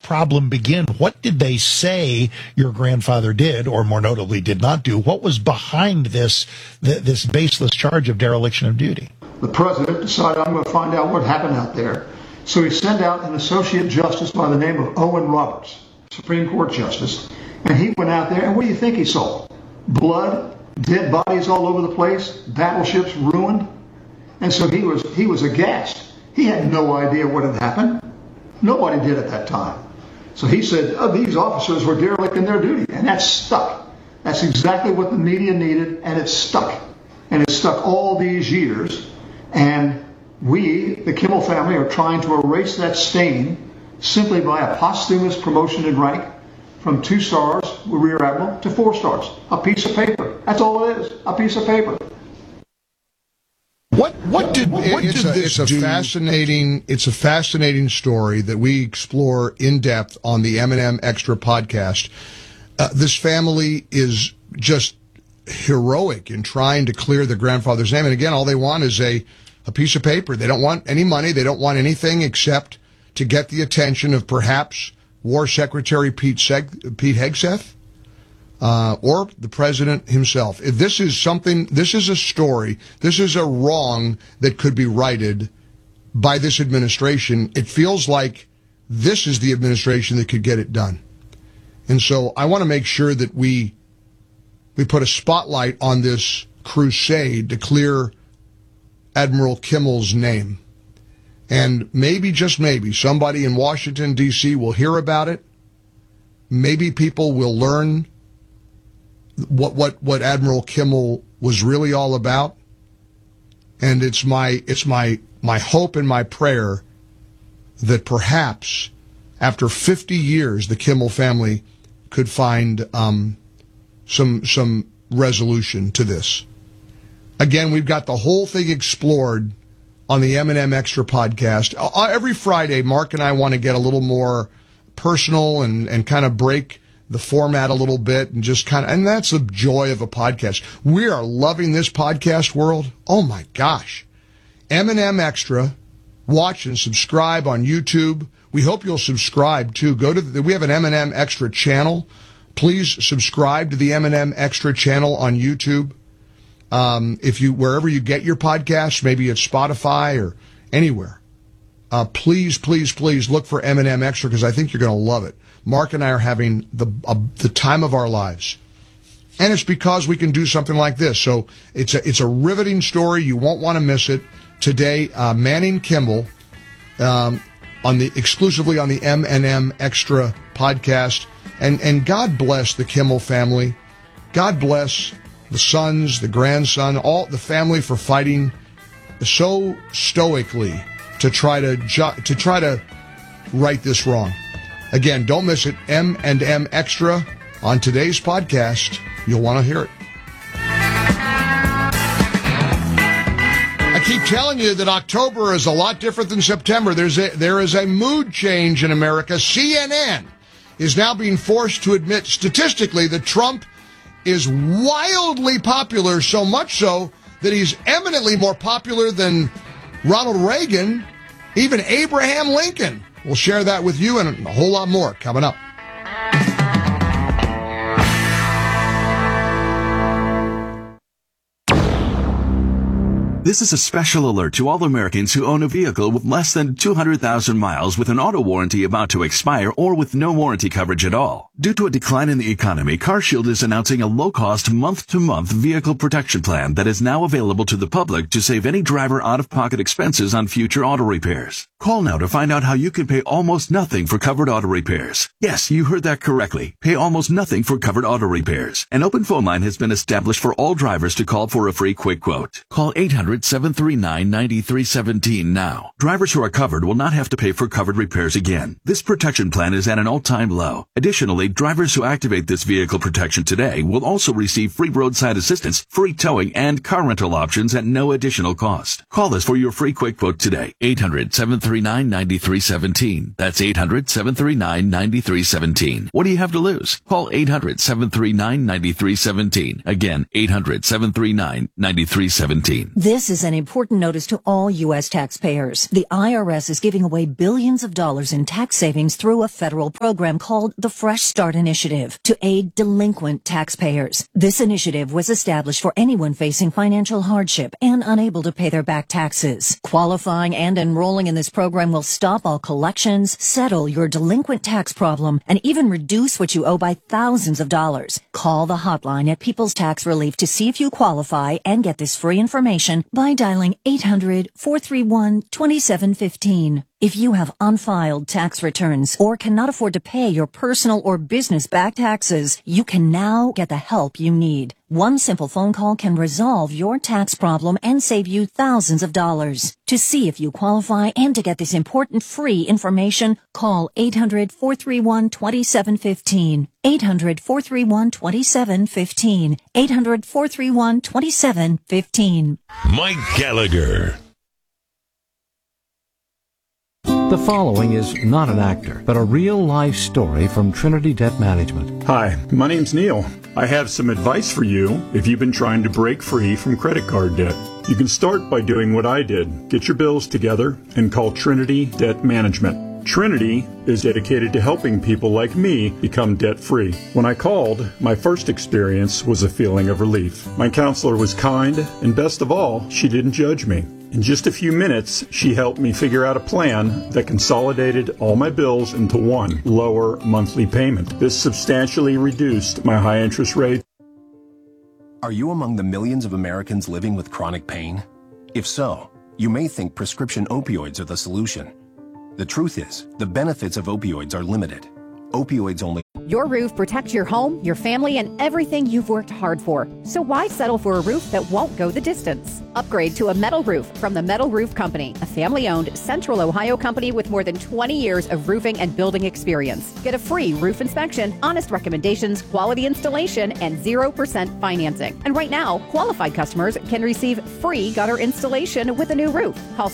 problem begin? What did they say your grandfather did, or more notably did not do? What was behind this baseless charge of dereliction of duty? The president decided, I'm going to find out what happened out there. So he sent out an associate justice by the name of Owen Roberts, Supreme Court justice, and he went out there, and what do you think he saw? Blood, dead bodies all over the place, battleships ruined. And so he was aghast. He had no idea what had happened. Nobody did at that time. So he said, these officers were derelict in their duty, and that stuck. That's exactly what the media needed, and it stuck. And it stuck all these years. And we, the Kimmel family, are trying to erase that stain simply by a posthumous promotion in rank from 2 stars, Rear Admiral, to 4 stars. A piece of paper. That's all it is, a piece of paper. It's a fascinating story that we explore in depth on the M&M Extra podcast. This family is just heroic in trying to clear the grandfather's name. And again, all they want is a piece of paper. They don't want any money. They don't want anything except to get the attention of perhaps War Secretary Pete Hegseth, or the president himself. If this is a story, this is a wrong that could be righted by this administration. It feels like this is the administration that could get it done. And so I want to make sure that we put a spotlight on this crusade to clear Admiral Kimmel's name. And maybe, just maybe, somebody in Washington, D.C. will hear about it. Maybe people will learn what Admiral Kimmel was really all about. And it's my hope and my prayer that perhaps after 50 years, the Kimmel family could find some resolution to this. Again, we've got the whole thing explored on the M&M Extra podcast. Every Friday, Mark and I want to get a little more personal and kind of break the format a little bit and and that's the joy of a podcast. We are loving this podcast world. Oh my gosh. M&M Extra. Watch and subscribe on YouTube. We hope you'll subscribe too. We have an M&M Extra channel. Please subscribe to the M&M Extra channel on YouTube. Wherever you get your podcasts, maybe it's Spotify or anywhere, please look for M&M Extra, because I think you're going to love it. Mark and I are having the time of our lives, and it's because we can do something like this. So it's a riveting story. You won't want to miss it. Today, Manning Kimball, exclusively on the M&M Extra podcast, and God bless the Kimmel family. God bless the sons, the grandson, all the family for fighting so stoically to try to right this wrong. Again, don't miss it. M&M Extra on today's podcast. You'll want to hear it. I keep telling you that October is a lot different than September. There is a mood change in America. CNN is now being forced to admit statistically that Trump is wildly popular, so much so that he's eminently more popular than Ronald Reagan, even Abraham Lincoln. We'll share that with you and a whole lot more coming up. This is a special alert to all Americans who own a vehicle with less than 200,000 miles with an auto warranty about to expire or with no warranty coverage at all. Due to a decline in the economy, CarShield is announcing a low-cost, month-to-month vehicle protection plan that is now available to the public to save any driver out-of-pocket expenses on future auto repairs. Call now to find out how you can pay almost nothing for covered auto repairs. Yes, you heard that correctly. Pay almost nothing for covered auto repairs. An open phone line has been established for all drivers to call for a free quick quote. Call 800-739-9317 now. Drivers who are covered will not have to pay for covered repairs again. This protection plan is at an all-time low. Additionally, drivers who activate this vehicle protection today will also receive free roadside assistance, free towing, and car rental options at no additional cost. Call us for your free quick quote today. 800-739-9317. That's 800-739-9317. What do you have to lose? Call 800-739-9317. Again, 800-739-9317. This This is an important notice to all U.S. taxpayers. The IRS is giving away billions of dollars in tax savings through a federal program called the Fresh Start Initiative to aid delinquent taxpayers. This initiative was established for anyone facing financial hardship and unable to pay their back taxes. Qualifying and enrolling in this program will stop all collections, settle your delinquent tax problem, and even reduce what you owe by thousands of dollars. Call the hotline at People's Tax Relief to see if you qualify and get this free information by dialing 800-431-2715. If you have unfiled tax returns or cannot afford to pay your personal or business back taxes, you can now get the help you need. One simple phone call can resolve your tax problem and save you thousands of dollars. To see if you qualify and to get this important free information, call 800-431-2715. 800-431-2715. 800-431-2715. Mike Gallagher. The following is not an actor, but a real-life story from Trinity Debt Management. Hi, my name's Neil. I have some advice for you if you've been trying to break free from credit card debt. You can start by doing what I did. Get your bills together and call Trinity Debt Management. Trinity is dedicated to helping people like me become debt-free. When I called, my first experience was a feeling of relief. My counselor was kind, and best of all, she didn't judge me. In just a few minutes, she helped me figure out a plan that consolidated all my bills into one lower monthly payment. This substantially reduced my high interest rate. Are you among the millions of Americans living with chronic pain? If so, you may think prescription opioids are the solution. The truth is, the benefits of opioids are limited. Opioids only. Your roof protects your home, your family, and everything you've worked hard for. So why settle for a roof that won't go the distance? Upgrade to a metal roof from the Metal Roof Company, a family-owned Central Ohio company with more than 20 years of roofing and building experience. Get a free roof inspection, honest recommendations, quality installation, and 0% financing. And right now, qualified customers can receive free gutter installation with a new roof. Call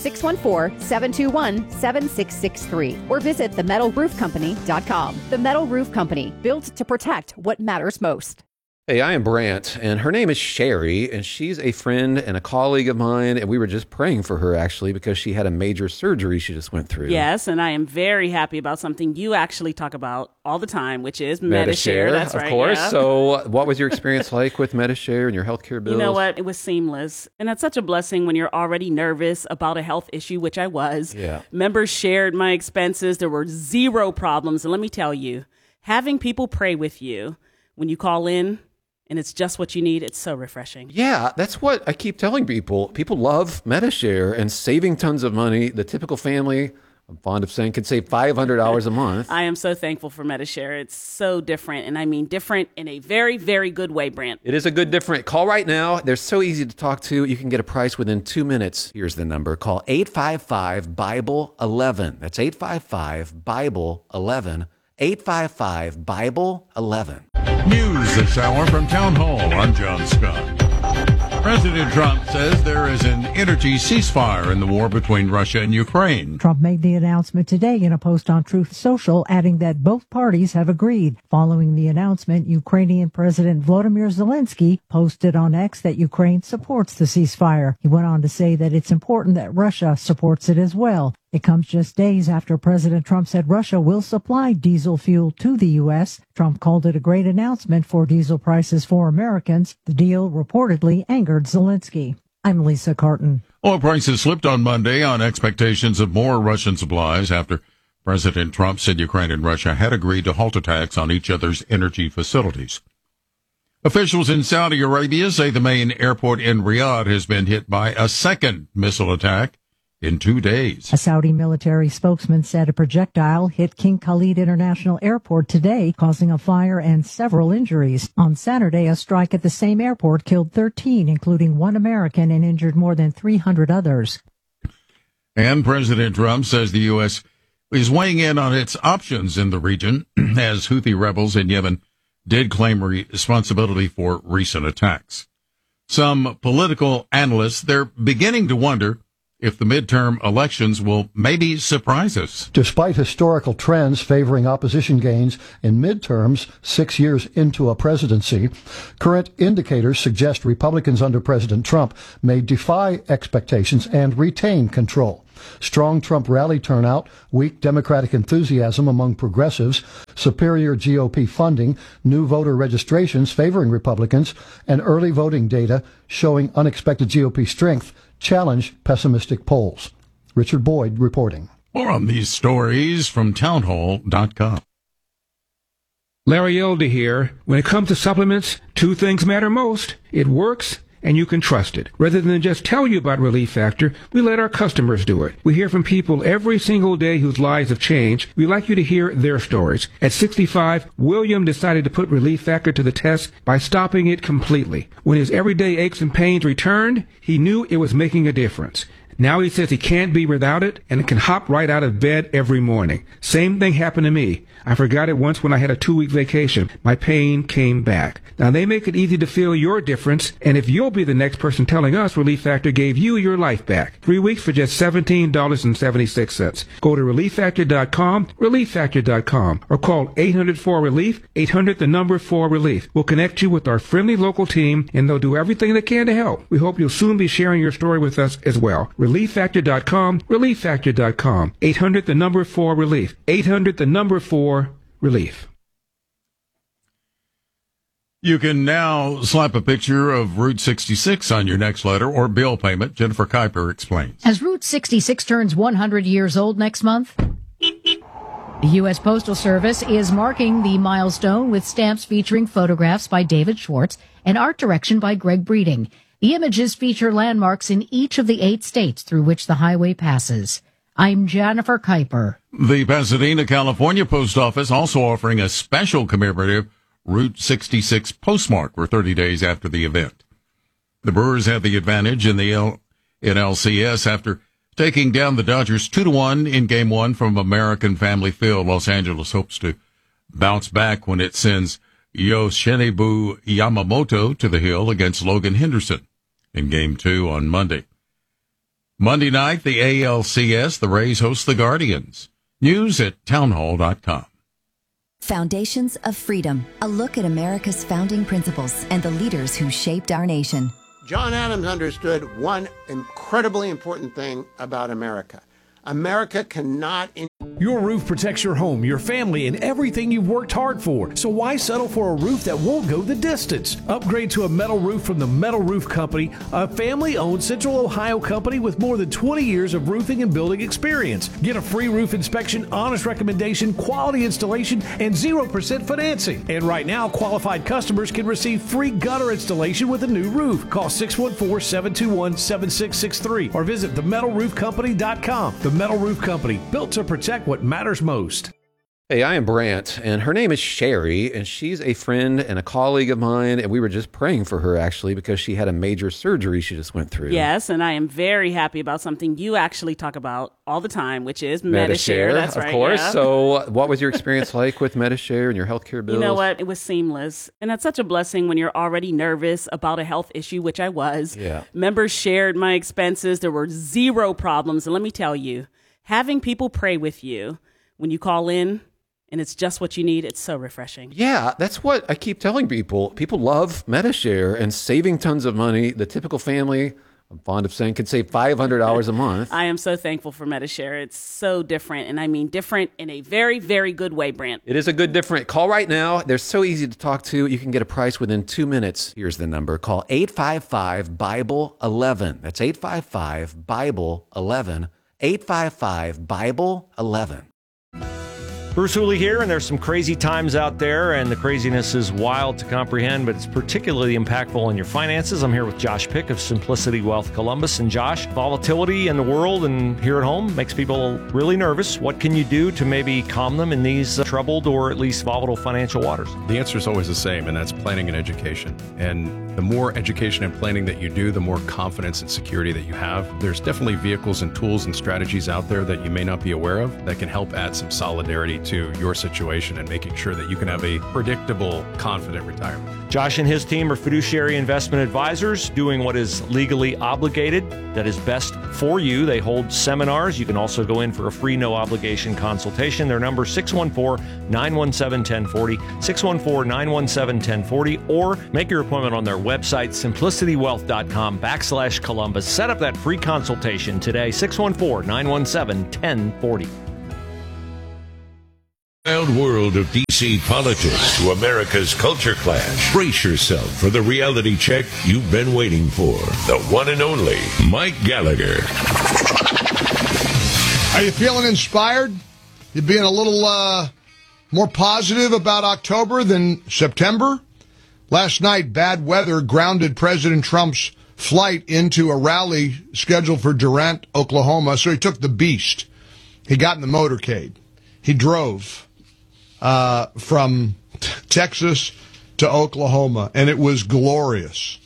614-721-7663 or visit themetalroofcompany.com. The Metal Roof Company, built to protect what matters most. Hey, I am Brant, and her name is Sherry, and she's a friend and a colleague of mine, and we were just praying for her, actually, because she had a major surgery she just went through. Yes, and I am very happy about something you actually talk about all the time, which is Medi-Share. That's right, of course. Yeah. So what was your experience like with Medi-Share and your healthcare bills? You know what? It was seamless, and that's such a blessing when you're already nervous about a health issue, which I was. Yeah. Members shared my expenses. There were zero problems, and let me tell you, having people pray with you when you call in, and it's just what you need, it's so refreshing. Yeah, that's what I keep telling people. People love Medi-Share and saving tons of money. The typical family, I'm fond of saying, can save $500 a month. I am so thankful for Medi-Share. It's so different, and I mean different in a very, very good way, Brant. It is a good different. Call right now. They're so easy to talk to. You can get a price within 2 minutes. Here's the number. Call 855-BIBLE-11. That's 855-BIBLE-11. 855-BIBLE-11. News this hour from Town Hall. I'm John Scott. President Trump says there is an energy ceasefire in the war between Russia and Ukraine. Trump made the announcement today in a post on Truth Social, adding that both parties have agreed. Following the announcement, Ukrainian President Volodymyr Zelensky posted on X that Ukraine supports the ceasefire. He went on to say that it's important that Russia supports it as well. It comes just days after President Trump said Russia will supply diesel fuel to the U.S. Trump called it a great announcement for diesel prices for Americans. The deal reportedly angered Zelensky. I'm Lisa Carton. Oil prices slipped on Monday on expectations of more Russian supplies after President Trump said Ukraine and Russia had agreed to halt attacks on each other's energy facilities. Officials in Saudi Arabia say the main airport in Riyadh has been hit by a second missile attack in 2 days. A Saudi military spokesman said a projectile hit King Khalid International Airport today, causing a fire and several injuries. On Saturday, a strike at the same airport killed 13, including one American, and injured more than 300 others. And President Trump says the U.S. is weighing in on its options in the region as Houthi rebels in Yemen did claim responsibility for recent attacks. Some political analysts, they're beginning to wonder if the midterm elections will maybe surprise us. Despite historical trends favoring opposition gains in midterms 6 years into a presidency, current indicators suggest Republicans under President Trump may defy expectations and retain control. Strong Trump rally turnout, weak Democratic enthusiasm among progressives, superior GOP funding, new voter registrations favoring Republicans, and early voting data showing unexpected GOP strength challenge pessimistic polls. Richard Boyd reporting. More on these stories from townhall.com. Larry Elder here. When it comes to supplements, two things matter most. It works, and you can trust it. Rather than just tell you about Relief Factor, we let our customers do it. We hear from people every single day whose lives have changed. We like you to hear their stories. At 65, William decided to put Relief Factor to the test by stopping it completely. When his everyday aches and pains returned, he knew it was making a difference. Now he says he can't be without it and can hop right out of bed every morning. Same thing happened to me. I forgot it once when I had a 2-week vacation. My pain came back. Now they make it easy to feel your difference, and if you'll be the next person telling us Relief Factor gave you your life back. 3 weeks for just $17.76. Go to ReliefFactor.com, ReliefFactor.com, or call 800-4RELIEF, 800-4RELIEF. We'll connect you with our friendly local team, and they'll do everything they can to help. We hope you'll soon be sharing your story with us as well. ReliefFactor.com, ReliefFactor.com, 800-4RELIEF, 800-4RELIEF. You can now slap a picture of Route 66 on your next letter or bill payment. Jennifer Kuiper explains. As Route 66 turns 100 years old next month, the U.S. Postal Service is marking the milestone with stamps featuring photographs by David Schwartz and art direction by Greg Breeding. The images feature landmarks in each of the 8 states through which the highway passes. I'm Jennifer Kuiper. The Pasadena, California Post Office also offering a special commemorative Route 66 postmark for 30 days after the event. The Brewers had the advantage in the NLCS after taking down the Dodgers 2-1 in Game 1 from American Family Field. Los Angeles hopes to bounce back when it sends Yoshinobu Yamamoto to the hill against Logan Henderson in Game 2 on Monday. Monday night, the ALCS, the Rays host the Guardians. News at townhall.com. Foundations of Freedom, a look at America's founding principles and the leaders who shaped our nation. John Adams understood one incredibly important thing about America. America cannot... Your roof protects your home, your family, and everything you've worked hard for. So why settle for a roof that won't go the distance? Upgrade to a metal roof from the Metal Roof Company, a family-owned Central Ohio company with more than 20 years of roofing and building experience. Get a free roof inspection, honest recommendation, quality installation, and 0% financing. And right now, qualified customers can receive free gutter installation with a new roof. Call 614-721-7663 or visit themetalroofcompany.com. The Metal Roof Company, built to protect what matters most. Hey, I am Brant, and her name is Sherry, and she's a friend and a colleague of mine, and we were just praying for her, actually, because she had a major surgery she just went through. Yes, and I am very happy about something you actually talk about all the time, which is Medi-Share. That's right. Of course. Yeah. So what was your experience like with Medi-Share and your healthcare bills? You know what? It was seamless. And that's such a blessing when you're already nervous about a health issue, which I was. Yeah. Members shared my expenses. There were 0 problems. And let me tell you, having people pray with you when you call in, and it's just what you need, it's so refreshing. Yeah, that's what I keep telling people. People love Medi-Share and saving tons of money. The typical family, I'm fond of saying, could save $500 a month. I am so thankful for Medi-Share. It's so different, and I mean different in a very, very good way, Brant. It is a good different. Call right now. They're so easy to talk to. You can get a price within 2 minutes. Here's the number. Call 855-BIBLE-11. That's 855-BIBLE-11. 855-BIBLE-11. Bruce Hooley here, and there's some crazy times out there, and the craziness is wild to comprehend, but it's particularly impactful on your finances. I'm here with Josh Pick of Simplicity Wealth Columbus. And Josh, volatility in the world and here at home makes people really nervous. What can you do to maybe calm them in these troubled or at least volatile financial waters? The answer is always the same, and that's planning and education. And the more education and planning that you do, the more confidence and security that you have. There's definitely vehicles and tools and strategies out there that you may not be aware of that can help add some solidarity to your situation and making sure that you can have a predictable, confident retirement. Josh and his team are fiduciary investment advisors doing what is legally obligated, that is best for you. They hold seminars. You can also go in for a free, no-obligation consultation. Their number is 614-917-1040, 614-917-1040, or make your appointment on their website, simplicitywealth.com/Columbus. Set up that free consultation today, 614-917-1040. Wild world of D.C. politics to America's culture clash. Brace yourself for the reality check you've been waiting for. The one and only Mike Gallagher. Are you feeling inspired? You being a little more positive about October than September? Last night, bad weather grounded President Trump's flight into a rally scheduled for Durant, Oklahoma, so he took the Beast. He got in the motorcade. He drove from Texas to Oklahoma, and it was glorious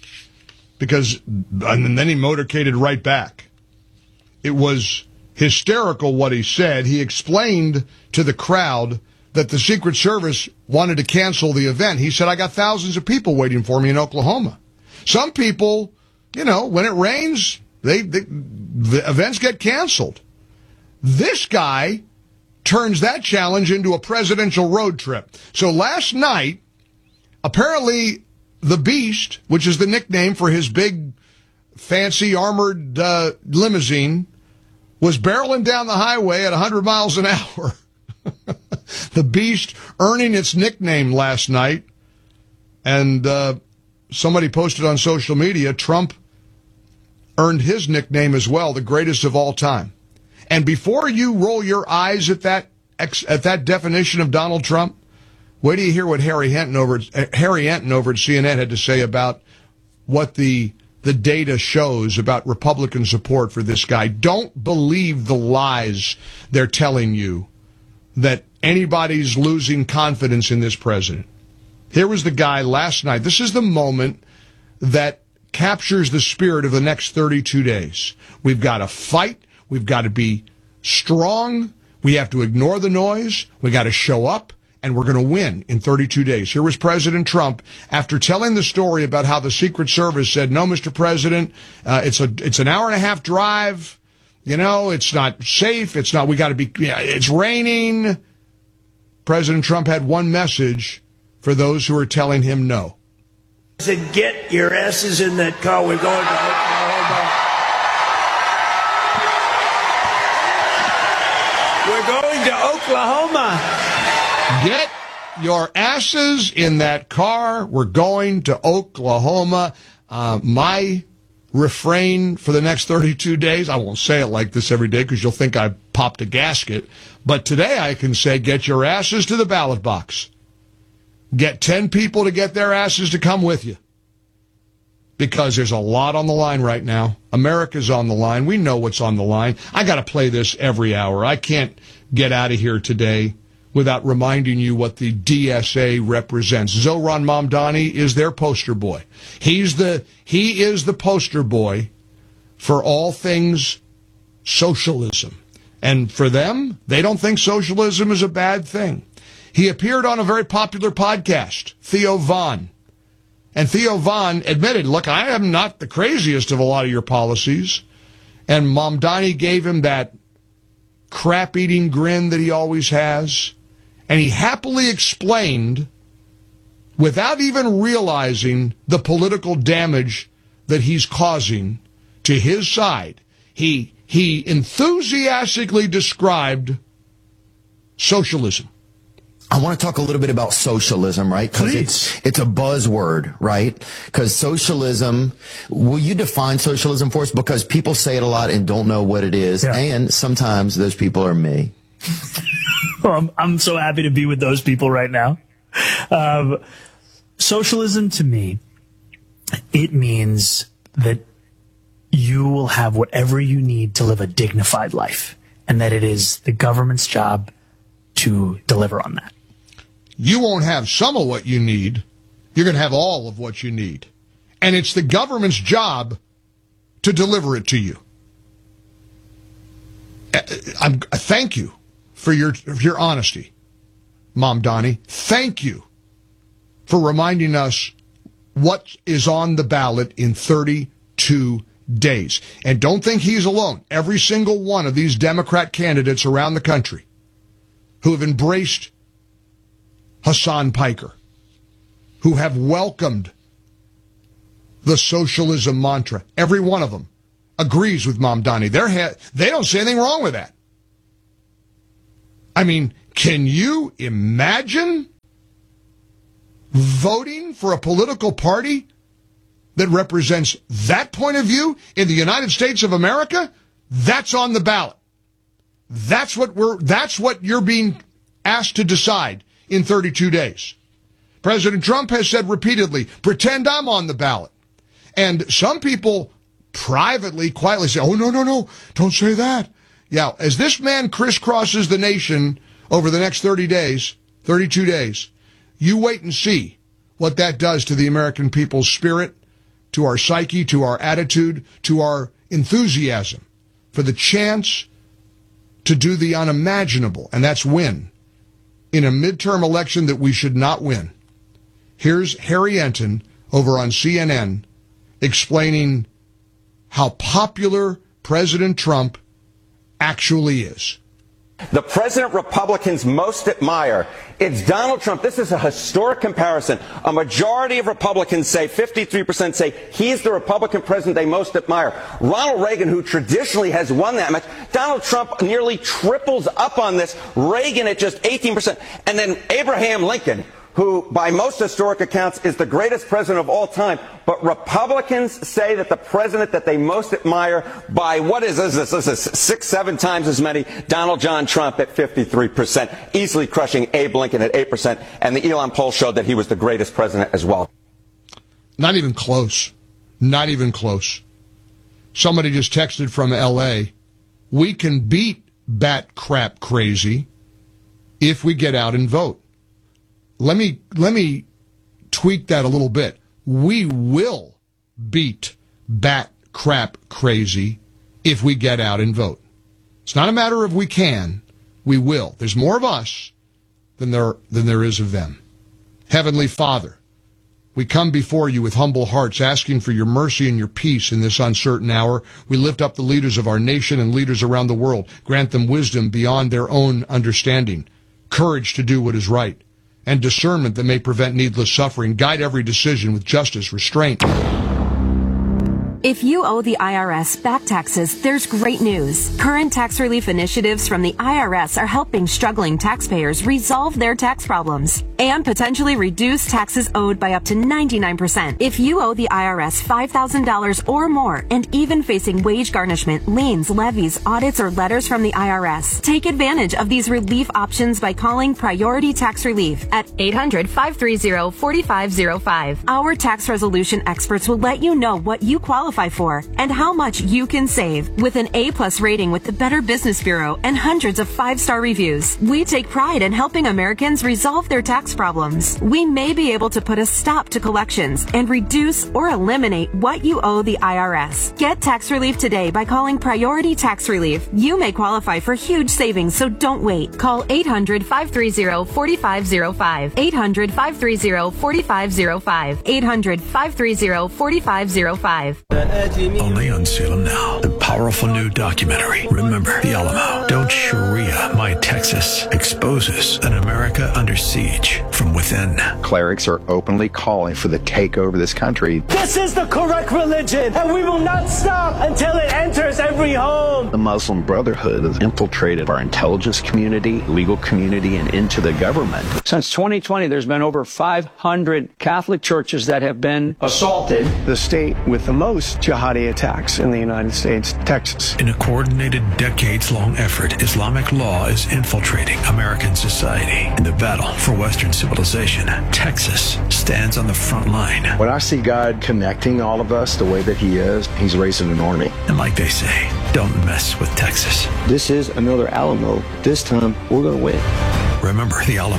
and then he motorcaded right back. It was hysterical what he said. He explained to the crowd that the Secret Service wanted to cancel the event. He said, I got thousands of people waiting for me in Oklahoma. Some people, when it rains, the events get canceled. This guy turns that challenge into a presidential road trip. So last night, apparently the Beast, which is the nickname for his big, fancy, armored limousine, was barreling down the highway at 100 miles an hour. The Beast earning its nickname last night. And somebody posted on social media, Trump earned his nickname as well, the greatest of all time. And before you roll your eyes at that definition of Donald Trump, wait till you hear what Harry Enton over at CNN had to say about what the data shows about Republican support for this guy. Don't believe the lies they're telling you that anybody's losing confidence in this president. Here was the guy last night. This is the moment that captures the spirit of the next 32 days. We've got to fight. We've got to be strong. We have to ignore the noise. We got to show up, and we're going to win in 32 days. Here was President Trump after telling the story about how the Secret Service said, no, Mr. President, it's an hour and a half drive. It's not safe. It's raining. President Trump had one message for those who are telling him no. I said, get your asses in that car. We're going to Oklahoma. We're going to Oklahoma. Get your asses in that car. We're going to Oklahoma. My refrain for the next 32 days, I won't say it like this every day because you'll think I popped a gasket, but today I can say, get your asses to the ballot box. Get 10 people to get their asses to come with you. Because there's a lot on the line right now. America's on the line. We know what's on the line. I got to play this every hour. I can't get out of here today without reminding you what the DSA represents. Zohran Mamdani is their poster boy. He is the poster boy for all things socialism. And for them, they don't think socialism is a bad thing. He appeared on a very popular podcast, Theo Von. And Theo Von admitted, look, I am not the craziest of a lot of your policies. And Mamdani gave him that crap-eating grin that he always has. And he happily explained, without even realizing the political damage that he's causing to his side, he enthusiastically described socialism. I want to talk a little bit about socialism, right? Because it's a buzzword, right? Because socialism, will you define socialism for us? Because people say it a lot and don't know what it is. Yeah. And sometimes those people are me. Well, I'm so happy to be with those people right now. Socialism to me, it means that you will have whatever you need to live a dignified life, and that it is the government's job to deliver on that. You won't have some of what you need. You're going to have all of what you need. And it's the government's job to deliver it to you. I thank you for your honesty. Mamdani. Thank you for reminding us what is on the ballot in 32 days. And don't think he's alone. Every single one of these Democrat candidates around the country who have embraced Hassan Piker, who have welcomed the socialism mantra, every one of them agrees with Mamdani. They don't see anything wrong with that. I mean, can you imagine voting for a political party that represents that point of view in the United States of America? That's on the ballot. That's what you're being asked to decide in 32 days. President Trump has said repeatedly, pretend I'm on the ballot. And some people privately, quietly say, oh, no, don't say that. Yeah, as this man crisscrosses the nation over the next 30 days, 32 days, you wait and see what that does to the American people's spirit, to our psyche, to our attitude, to our enthusiasm for the chance to do the unimaginable, and that's win in a midterm election that we should not win. Here's Harry Enton over on CNN explaining how popular President Trump actually is. The president Republicans most admire, it's Donald Trump. This is a historic comparison. A majority of Republicans say, 53% say, he's the Republican president they most admire. Ronald Reagan, who traditionally has won that much, Donald Trump nearly triples up on this. Reagan at just 18%. And then Abraham Lincoln, who by most historic accounts is the greatest president of all time. But Republicans say that the president that they most admire by, what is this? This is 6-7 times as many. Donald John Trump at 53%, easily crushing Abe Lincoln at 8%. And the Elon poll showed that he was the greatest president as well. Not even close. Not even close. Somebody just texted from L.A. We can beat bat crap crazy if we get out and vote. Let me tweak that a little bit. We will beat bat crap crazy if we get out and vote. It's not a matter of we can, we will. There's more of us than there is of them. Heavenly Father, we come before you with humble hearts, asking for your mercy and your peace in this uncertain hour. We lift up the leaders of our nation and leaders around the world. Grant them wisdom beyond their own understanding, courage to do what is right, and discernment that may prevent needless suffering. Guide every decision with justice, restraint. If you owe the IRS back taxes, there's great news. Current tax relief initiatives from the IRS are helping struggling taxpayers resolve their tax problems and potentially reduce taxes owed by up to 99%. If you owe the IRS $5,000 or more and even facing wage garnishment, liens, levies, audits, or letters from the IRS, take advantage of these relief options by calling Priority Tax Relief at 800-530-4505. Our tax resolution experts will let you know what you qualify for and how much you can save. With an A+ rating with the Better Business Bureau and hundreds of 5-star reviews, we take pride in helping Americans resolve their tax problems. We may be able to put a stop to collections and reduce or eliminate what you owe the IRS. Get tax relief today by calling Priority Tax Relief. You may qualify for huge savings, so don't wait. Call 800-530-4505. 800-530-4505. 800-530-4505. Only on Salem Now. The powerful new documentary, Remember the Alamo. Don't Sharia My Texas, exposes an America under siege from within. Clerics are openly calling for the takeover of this country. This is the correct religion, and we will not stop until it enters every home. The Muslim Brotherhood has infiltrated our intelligence community, legal community, and into the government. Since 2020, there's been over 500 Catholic churches that have been assaulted. The state with the most jihadi attacks in the United States, Texas. In a coordinated, decades-long effort, Islamic law is infiltrating American society. In the battle for Western civilization, Texas stands on the front line. When I see God connecting all of us the way that he is, he's raising an army. And like they say, don't mess with Texas. This is another Alamo. This time, we're going to win. Remember the Alamo.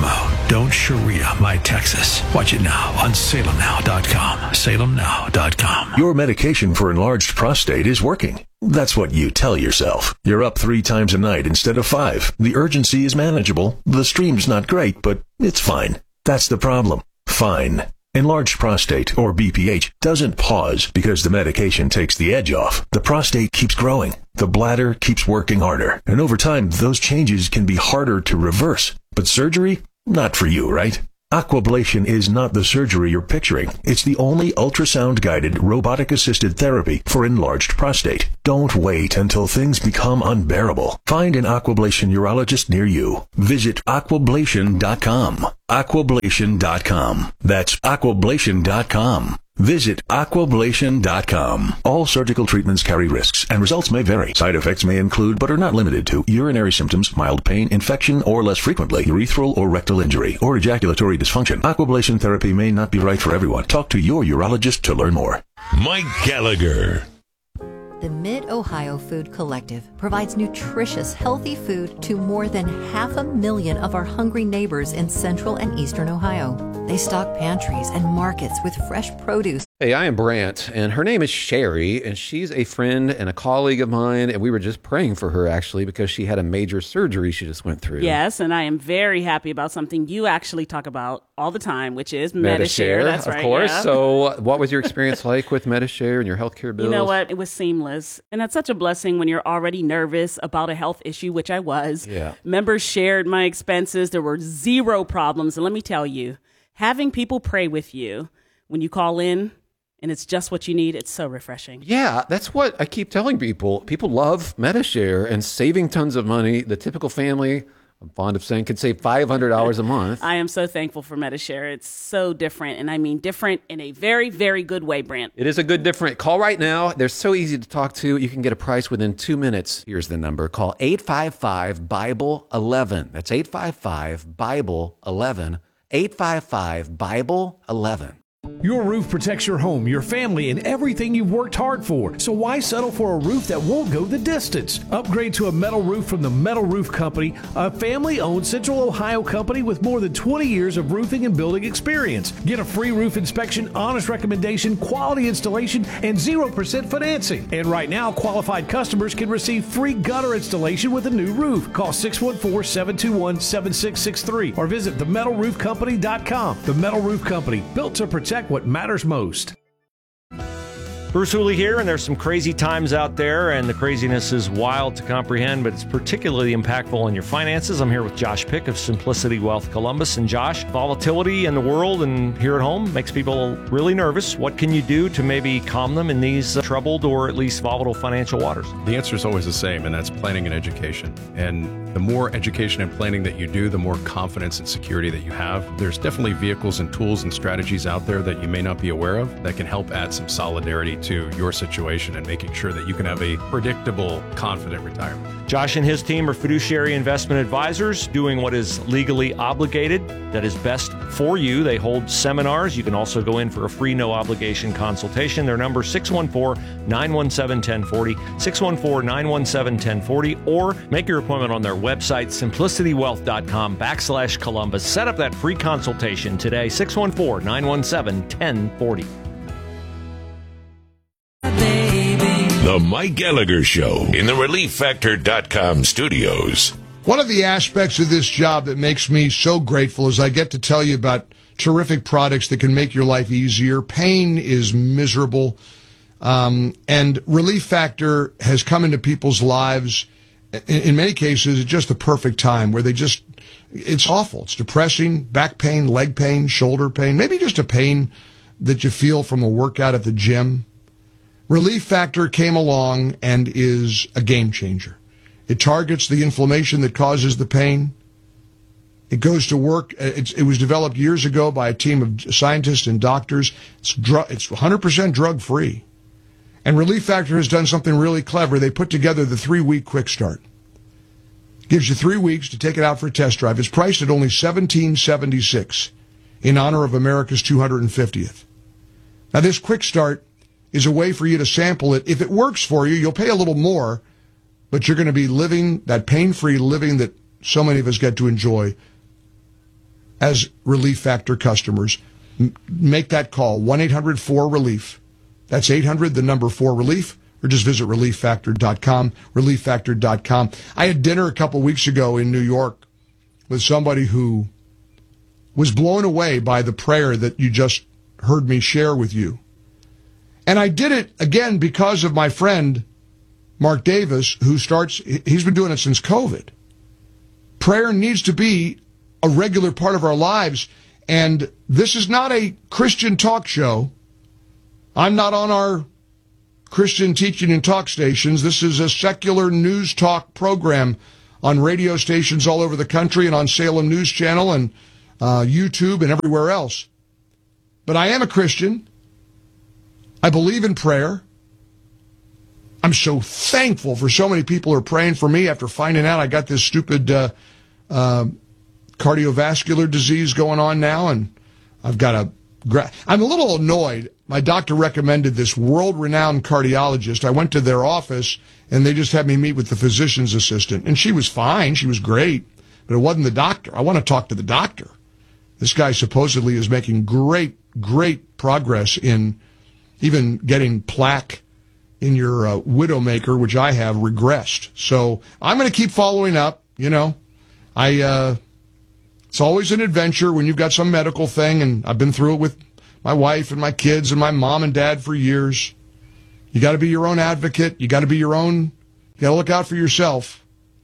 Don't Sharia my Texas. Watch it now on salemnow.com. salemnow.com. Your medication for enlarged prostate is working. That's what you tell yourself. You're up 3 times a night instead of 5. The urgency is manageable. The stream's not great, but it's fine. That's the problem. Fine. Enlarged prostate, or BPH, doesn't pause because the medication takes the edge off. The prostate keeps growing. The bladder keeps working harder. And over time, those changes can be harder to reverse. But surgery? Not for you, right? Aquablation is not the surgery you're picturing. It's the only ultrasound-guided, robotic-assisted therapy for enlarged prostate. Don't wait until things become unbearable. Find an Aquablation urologist near you. Visit aquablation.com. Aquablation.com. That's aquablation.com. Visit aquablation.com. All surgical treatments carry risks, and results may vary. Side effects may include, but are not limited to, urinary symptoms, mild pain, infection, or less frequently, urethral or rectal injury, or ejaculatory dysfunction. Aquablation therapy may not be right for everyone. Talk to your urologist to learn more. Mike Gallagher. The Mid-Ohio Food Collective provides nutritious, healthy food to more than 500,000 of our hungry neighbors in central and eastern Ohio. They stock pantries and markets with fresh produce. Hey, I am Brant, and her name is Sherry, and she's a friend and a colleague of mine, and we were just praying for her, actually, because she had a major surgery she just went through. Yes, and I am very happy about something you actually talk about all the time, which is Medi-Share. That's right. Of course. Yeah. So what was your experience like with Medi-Share and your healthcare bills? You know what? It was seamless. And that's such a blessing when you're already nervous about a health issue, which I was. Yeah. Members shared my expenses. There were 0 problems. And let me tell you, having people pray with you when you call in, and it's just what you need, it's so refreshing. Yeah, that's what I keep telling people. People love Medi-Share and saving tons of money. The typical family, I'm fond of saying, could save $500 a month. I am so thankful for Medi-Share. It's so different, and I mean different in a very, very good way, Brant. It is a good different. Call right now. They're so easy to talk to. You can get a price within 2 minutes. Here's the number. Call 855-BIBLE-11. That's 855-BIBLE-11. 855-BIBLE-11. Your roof protects your home, your family, and everything you've worked hard for. So why settle for a roof that won't go the distance? Upgrade to a metal roof from the Metal Roof Company, a family-owned Central Ohio company with more than 20 years of roofing and building experience. Get a free roof inspection, honest recommendation, quality installation, and 0% financing. And right now, qualified customers can receive free gutter installation with a new roof. Call 614-721-7663 or visit themetalroofcompany.com. The Metal Roof Company, built to protect what matters most. Bruce Hooley here, and there's some crazy times out there, and the craziness is wild to comprehend, but it's particularly impactful on your finances. I'm here with Josh Pick of Simplicity Wealth Columbus. And Josh, volatility in the world and here at home makes people really nervous. What can you do to maybe calm them in these troubled or at least volatile financial waters? The answer is always the same, and that's planning and education. And the more education and planning that you do, the more confidence and security that you have. There's definitely vehicles and tools and strategies out there that you may not be aware of that can help add some solidarity to your situation and making sure that you can have a predictable, confident retirement. Josh and his team are fiduciary investment advisors doing what is legally obligated, that is best for you. They hold seminars. You can also go in for a free, no obligation consultation. Their number 614-917-1040, 614-917-1040, or make your appointment on their website, simplicitywealth.com/Columbus. Set up that free consultation today, 614-917-1040. The Mike Gallagher Show in the ReliefFactor.com studios. One of the aspects of this job that makes me so grateful is I get to tell you about terrific products that can make your life easier. Pain is miserable, and Relief Factor has come into people's lives, in many cases, at just the perfect time where it's awful. It's depressing, back pain, leg pain, shoulder pain, maybe just a pain that you feel from a workout at the gym. Relief Factor came along and is a game changer. It targets the inflammation that causes the pain. It goes to work. It was developed years ago by a team of scientists and doctors. It's 100% drug-free. And Relief Factor has done something really clever. They put together the 3-week quick start. Gives you 3 weeks to take it out for a test drive. It's priced at only $17.76 in honor of America's 250th. Now, this quick start is a way for you to sample it. If it works for you, you'll pay a little more, but you're going to be living that pain-free living that so many of us get to enjoy as Relief Factor customers. Make that call, 1-800-4RELIEF. That's 800, the number 4RELIEF, or just visit relieffactor.com, relieffactor.com. I had dinner a couple weeks ago in New York with somebody who was blown away by the prayer that you just heard me share with you. And I did it, again, because of my friend, Mark Davis, he's been doing it since COVID. Prayer needs to be a regular part of our lives. And this is not a Christian talk show. I'm not on our Christian teaching and talk stations. This is a secular news talk program on radio stations all over the country and on Salem News Channel and YouTube and everywhere else. But I am a Christian. I believe in prayer. I'm so thankful for so many people who are praying for me after finding out I got this stupid cardiovascular disease going on now, and I've got I'm a little annoyed. My doctor recommended this world-renowned cardiologist. I went to their office, and they just had me meet with the physician's assistant, and she was fine. She was great, but it wasn't the doctor. I want to talk to the doctor. This guy supposedly is making great progress in even getting plaque in your Widowmaker, which I have, regressed. So I'm going to keep following up. It's always an adventure when you've got some medical thing, and I've been through it with my wife and my kids and my mom and dad for years. You got to be your own advocate. You got to look out for yourself.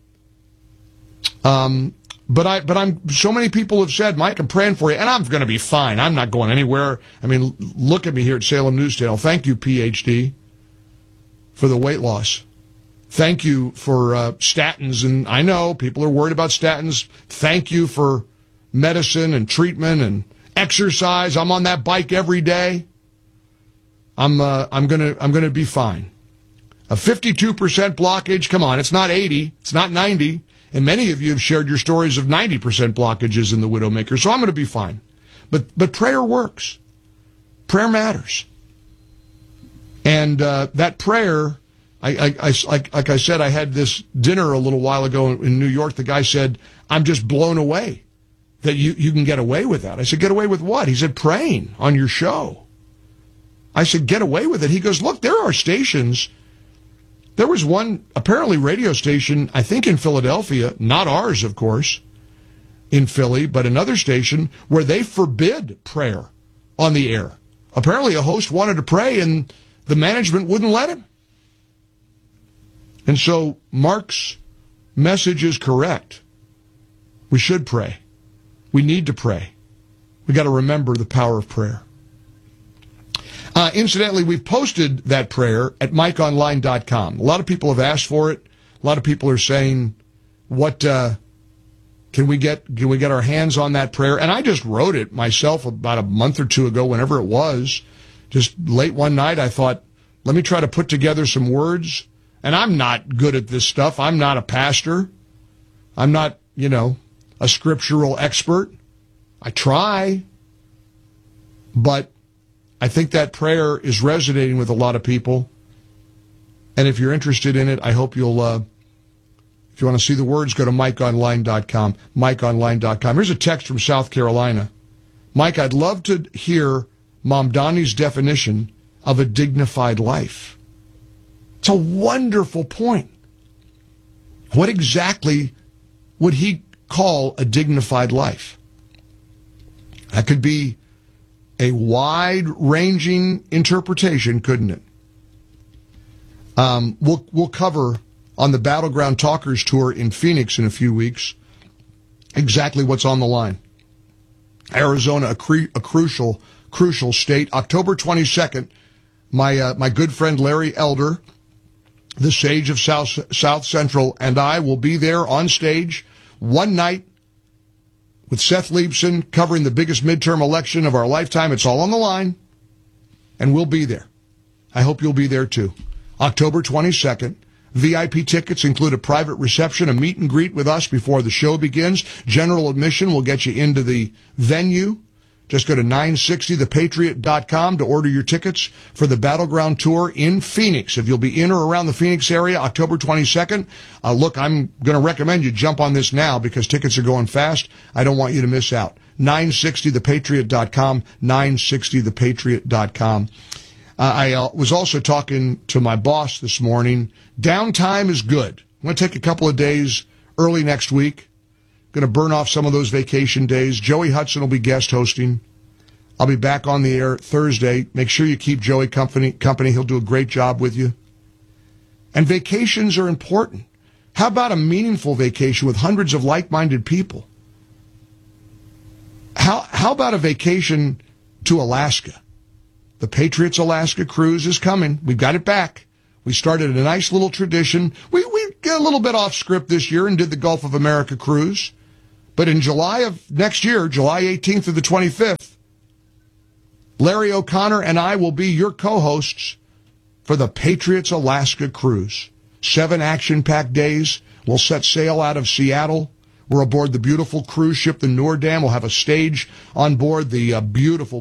But so many people have said, Mike, I'm praying for you, and I'm going to be fine. I'm not going anywhere. I mean, look at me here at Salem News Channel. Thank you, PhD, for the weight loss. Thank you for statins, and I know people are worried about statins. Thank you for medicine and treatment and exercise. I'm on that bike every day. I'm gonna be fine. A 52% blockage. Come on, it's not 80, it's not 90. And many of you have shared your stories of 90% blockages in the Widowmaker, so I'm going to be fine. But prayer works. Prayer matters. And that prayer, like I said, I had this dinner a little while ago in New York. The guy said, I'm just blown away that you can get away with that. I said, get away with what? He said, praying on your show. I said, get away with it. He goes, look, there are stations. There was one, apparently radio station, I think in Philadelphia, not ours, of course, in Philly, but another station where they forbid prayer on the air. Apparently a host wanted to pray and the management wouldn't let him. And so Mark's message is correct. We should pray. We need to pray. We got to remember the power of prayer. Incidentally, we've posted that prayer at MikeOnline.com. A lot of people have asked for it. A lot of people are saying, "What can we get our hands on that prayer?" And I just wrote it myself about a month or two ago, whenever it was. Just late one night, I thought, let me try to put together some words. And I'm not good at this stuff. I'm not a pastor. I'm not, a scriptural expert. I try, but I think that prayer is resonating with a lot of people. And if you're interested in it, I hope you'll, if you want to see the words, go to MikeOnline.com, MikeOnline.com. Here's a text from South Carolina. Mike, I'd love to hear Mom Donnie's definition of a dignified life. It's a wonderful point. What exactly would he call a dignified life? That could be a wide-ranging interpretation, couldn't it? We'll cover on the Battleground Talkers Tour in Phoenix in a few weeks exactly what's on the line. Arizona, a crucial state. October 22nd, my good friend Larry Elder, the sage of South Central, and I will be there on stage one night with Seth Leibson covering the biggest midterm election of our lifetime. It's all on the line, and we'll be there. I hope you'll be there too. October 22nd. VIP tickets include a private reception, a meet and greet with us before the show begins. General admission will get you into the venue. Just go to 960thepatriot.com to order your tickets for the Battleground Tour in Phoenix. If you'll be in or around the Phoenix area, October 22nd, look, I'm going to recommend you jump on this now because tickets are going fast. I don't want you to miss out. 960thepatriot.com, 960thepatriot.com. I was also talking to my boss this morning. Downtime is good. I'm going to take a couple of days early next week. Going to burn off some of those vacation days. Joey Hudson will be guest hosting. I'll be back on the air Thursday. Make sure you keep Joey company. He'll do a great job with you. And vacations are important. How about a meaningful vacation with hundreds of like-minded people? How about a vacation to Alaska? The Patriots Alaska cruise is coming. We've got it back. We started a nice little tradition. We got a little bit off script this year and did the Gulf of America cruise. But in July of next year, July 18th through the 25th, Larry O'Connor and I will be your co-hosts for the Patriots Alaska cruise. 7 action-packed days. We'll set sail out of Seattle. We're aboard the beautiful cruise ship, the Noordam. We'll have a stage on board the beautiful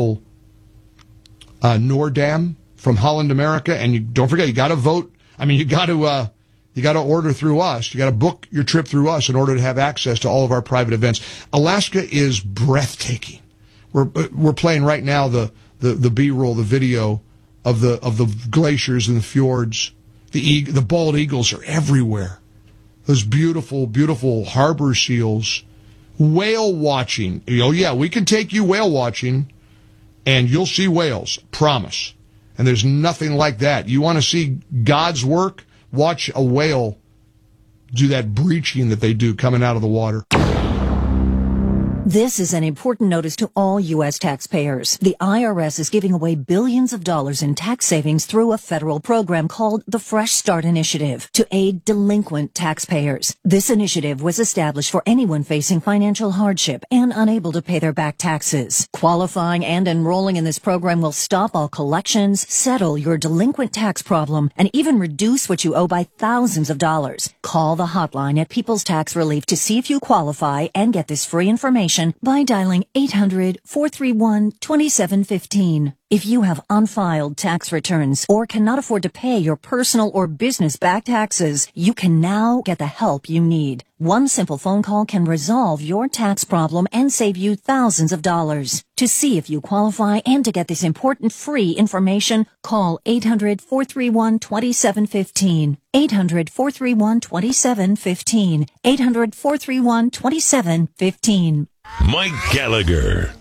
Noordam from Holland America. And don't forget, you got to vote. I mean, you got to order through us. You got to book your trip through us in order to have access to all of our private events. Alaska is breathtaking. We're playing right now the B-roll, the video of the glaciers and the fjords. The bald eagles are everywhere. Those beautiful, beautiful harbor seals. Whale watching. Oh, yeah, we can take you whale watching, and you'll see whales. Promise. And there's nothing like that. You want to see God's work? Watch a whale do that breaching that they do coming out of the water. This is an important notice to all U.S. taxpayers. The IRS is giving away billions of dollars in tax savings through a federal program called the Fresh Start Initiative to aid delinquent taxpayers. This initiative was established for anyone facing financial hardship and unable to pay their back taxes. Qualifying and enrolling in this program will stop all collections, settle your delinquent tax problem, and even reduce what you owe by thousands of dollars. Call the hotline at People's Tax Relief to see if you qualify and get this free information by dialing 800-431-2715. If you have unfiled tax returns or cannot afford to pay your personal or business back taxes, you can now get the help you need. One simple phone call can resolve your tax problem and save you thousands of dollars. To see if you qualify and to get this important free information, call 800-431-2715. 800-431-2715. 800-431-2715. Mike Gallagher.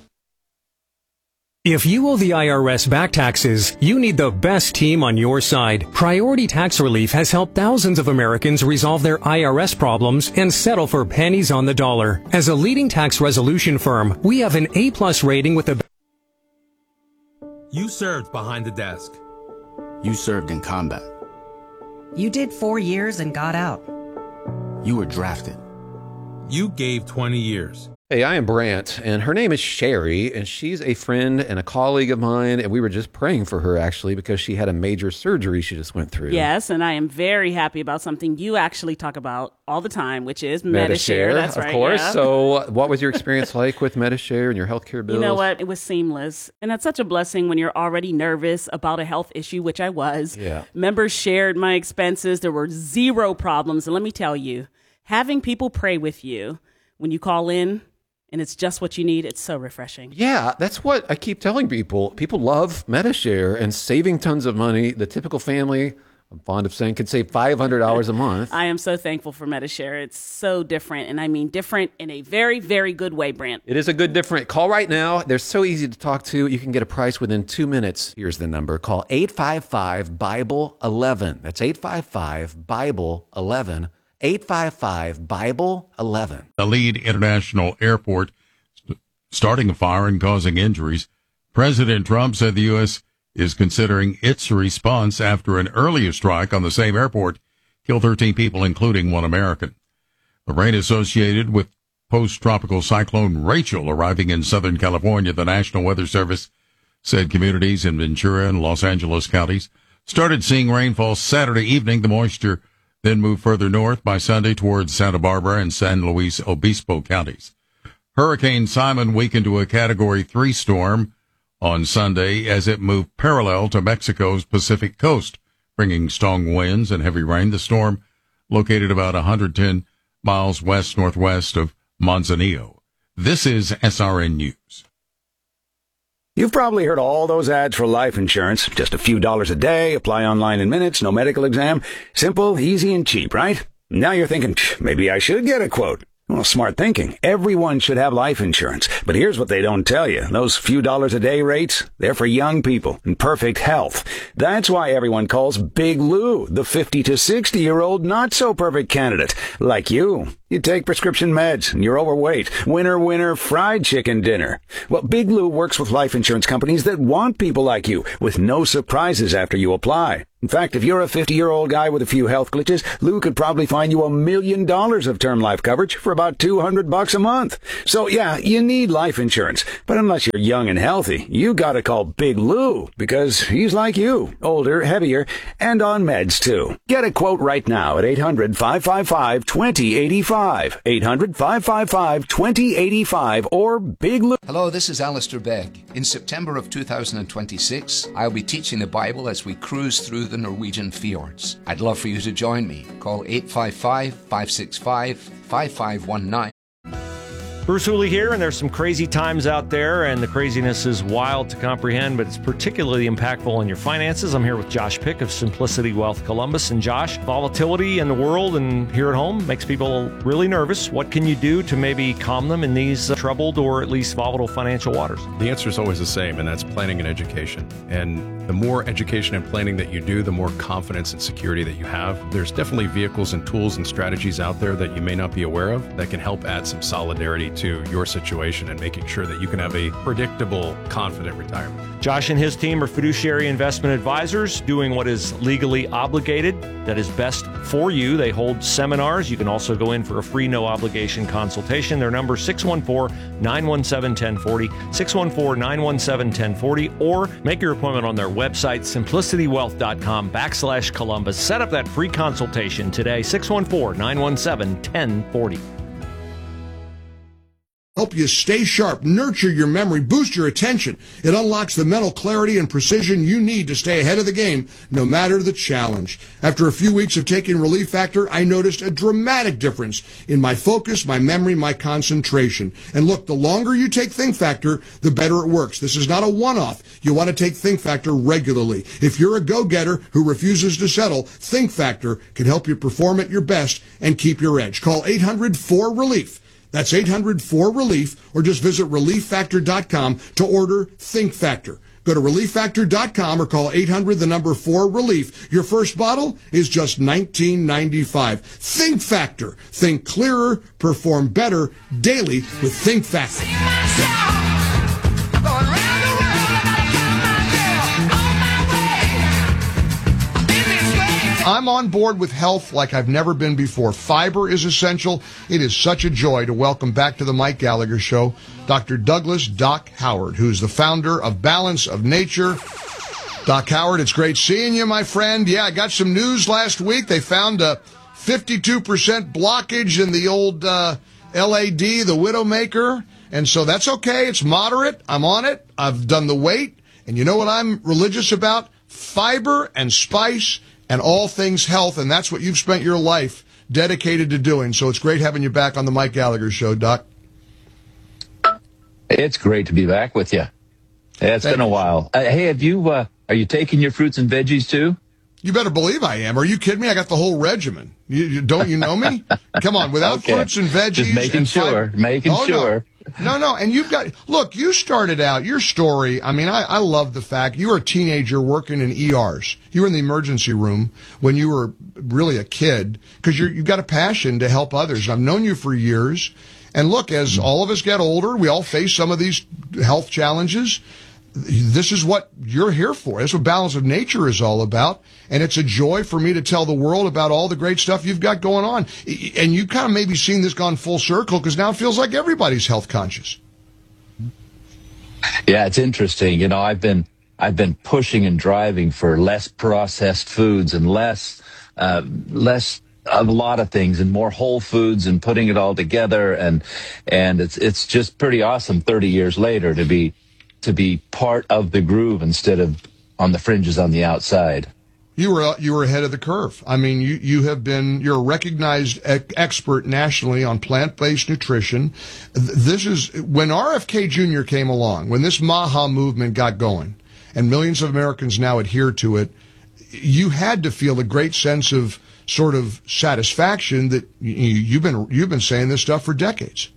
If you owe the IRS back taxes, you need the best team on your side. Priority Tax Relief has helped thousands of Americans resolve their IRS problems and settle for pennies on the dollar. As a leading tax resolution firm, we have an A+ rating with the... You served behind the desk. You served in combat. You did 4 years and got out. You were drafted. You gave 20 years. Hey, I am Brant, and her name is Sherry, and she's a friend and a colleague of mine, and we were just praying for her, actually, because she had a major surgery she just went through. Yes, and I am very happy about something you actually talk about all the time, which is Medi-Share. That's right, of course. Yeah. So what was your experience like with Medi-Share and your healthcare bills? You know what? It was seamless, and that's such a blessing when you're already nervous about a health issue, which I was. Yeah. Members shared my expenses. There were zero problems, and let me tell you, having people pray with you when you call in, and it's just what you need, it's so refreshing. Yeah, that's what I keep telling people. People love Medi-Share and saving tons of money. The typical family, I'm fond of saying, could save $500 a month. I am so thankful for Medi-Share. It's so different, and I mean different in a very, very good way, Brant. It is a good different. Call right now. They're so easy to talk to. You can get a price within 2 minutes. Here's the number. Call 855-BIBLE-11. That's 855-BIBLE-11. 855-BIBLE-11. The lead international airport starting a fire and causing injuries. President Trump said the U.S. is considering its response after an earlier strike on the same airport killed 13 people, including one American. The rain associated with post-tropical cyclone Rachel arriving in Southern California, the National Weather Service said communities in Ventura and Los Angeles counties started seeing rainfall Saturday evening. The moisture then moved further north by Sunday towards Santa Barbara and San Luis Obispo counties. Hurricane Simon weakened to a Category 3 storm on Sunday as it moved parallel to Mexico's Pacific coast, bringing strong winds and heavy rain. The storm, located about 110 miles west-northwest of Manzanillo. This is SRN News. You've probably heard all those ads for life insurance. Just a few dollars a day, apply online in minutes, no medical exam. Simple, easy, and cheap, right? Now you're thinking, maybe I should get a quote. Well, smart thinking. Everyone should have life insurance. But here's what they don't tell you. Those few dollars a day rates, they're for young people in perfect health. That's why everyone calls Big Lou the 50 to 60-year-old not-so-perfect candidate. Like you. You take prescription meds, and you're overweight. Winner, fried chicken dinner. Well, Big Lou works with life insurance companies that want people like you, with no surprises after you apply. In fact, if you're a 50-year-old guy with a few health glitches, Lou could probably find you $1 million of term life coverage for about $200 a month. So yeah, you need life insurance. But unless you're young and healthy, you gotta call Big Lou, because he's like you, older, heavier, and on meds too. Get a quote right now at 800-555-2085. 800-555-2085 or Big Lou. Hello, this is Alistair Begg. In September of 2026, I'll be teaching the Bible as we cruise through the Norwegian fjords. I'd love for you to join me. Call 855-565-5519. Bruce Hooley here, and there's some crazy times out there, and the craziness is wild to comprehend, but it's particularly impactful on your finances. I'm here with Josh Pick of Simplicity Wealth Columbus. And Josh, volatility in the world and here at home makes people really nervous. What can you do to maybe calm them in these troubled or at least volatile financial waters? The answer is always the same, and that's planning and education. And the more education and planning that you do, the more confidence and security that you have. There's definitely vehicles and tools and strategies out there that you may not be aware of that can help add some solidarity to your situation and making sure that you can have a predictable, confident retirement. Josh and his team are fiduciary investment advisors doing what is legally obligated, that is best for you. They hold seminars. You can also go in for a free, no-obligation consultation. Their number is 614-917-1040, 614-917-1040, or make your appointment on their website, simplicitywealth.com/Columbus. Set up that free consultation today, 614-917-1040. Help you stay sharp, nurture your memory, boost your attention. It unlocks the mental clarity and precision you need to stay ahead of the game, no matter the challenge. After a few weeks of taking Relief Factor, I noticed a dramatic difference in my focus, my memory, my concentration. And look, the longer you take Think Factor, the better it works. This is not a one-off. You want to take Think Factor regularly. If you're a go-getter who refuses to settle, Think Factor can help you perform at your best and keep your edge. Call 800-4RELIEF. That's 800-4RELIEF, or just visit ReliefFactor.com to order Think Factor. Go to ReliefFactor.com or call 800-4RELIEF. Your first bottle is just $19.95. Think Factor. Think clearer, perform better daily with Think Factor. I'm on board with health like I've never been before. Fiber is essential. It is such a joy to welcome back to the Mike Gallagher Show Dr. Douglas Doc Howard, who's the founder of Balance of Nature. Doc Howard, it's great seeing you, my friend. Yeah, I got some news last week. They found a 52% blockage in the old LAD, the Widowmaker. And so that's okay. It's moderate. I'm on it. I've done the weight. And you know what I'm religious about? Fiber and spice and all things health, and that's what you've spent your life dedicated to doing. So it's great having you back on the Mike Gallagher Show, Doc. It's great to be back with you. It's been a while. Hey, have you? Are you taking your fruits and veggies too? You better believe I am. Are you kidding me? I got the whole regimen. Don't you know me? Come on, without fruits and veggies. Just making sure. Making sure. No. And you've got, look, you started out, your story, I mean, I love the fact you were a teenager working in ERs. You were in the emergency room when you were really a kid because you've got a passion to help others. I've known you for years. And look, as all of us get older, we all face some of these health challenges. This is what you're here for. This is what Balance of Nature is all about. And it's a joy for me to tell the world about all the great stuff you've got going on. And you kind of maybe seen this gone full circle because now it feels like everybody's health conscious. Yeah, it's interesting. You know, I've been pushing and driving for less processed foods and less of a lot of things and more whole foods and putting it all together. And it's just pretty awesome 30 years later to be part of the groove instead of on the fringes on the outside. You were ahead of the curve. I mean, you're a recognized expert nationally on plant-based nutrition. This is when RFK Jr. came along, when this MAHA movement got going, and millions of Americans now adhere to it. You had to feel a great sense of sort of satisfaction that you've been saying this stuff for decades.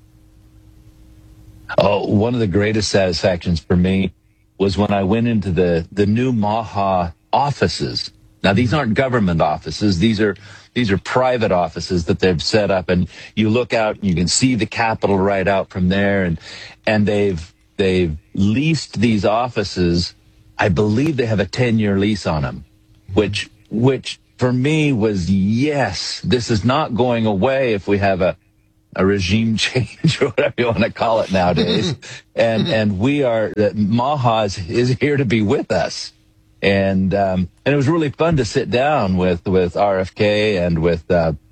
Oh, one of the greatest satisfactions for me was when I went into the new MAHA offices. Now, these aren't government offices. These are private offices that they've set up, and you look out and you can see the Capitol right out from there, and they've leased these offices. I believe they have a 10-year lease on them, which for me was, yes, this is not going away if we have a regime change or whatever you want to call it nowadays. and we are, MAHA is here to be with us. And it was really fun to sit down with RFK and with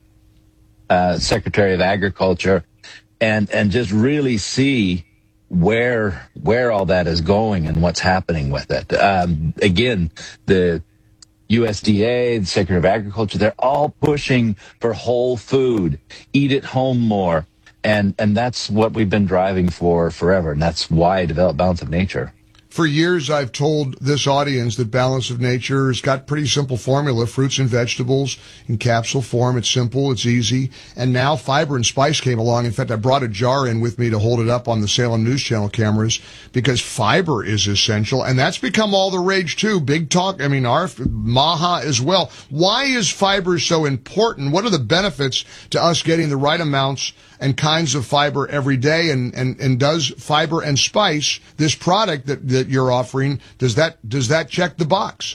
Secretary of Agriculture and just really see where all that is going and what's happening with it. Again, the USDA, the Secretary of Agriculture, they're all pushing for whole food, eat at home more. And that's what we've been driving for forever. And that's why I developed Balance of Nature. For years, I've told this audience that Balance of Nature has got pretty simple formula, fruits and vegetables in capsule form. It's simple, it's easy. And now Fiber and Spice came along. In fact, I brought a jar in with me to hold it up on the Salem News Channel cameras because fiber is essential. And that's become all the rage too. Big talk. I mean, MAHA as well. Why is fiber so important? What are the benefits to us getting the right amounts and kinds of fiber every day? And does Fiber and Spice, this product that you're offering, does that check the box?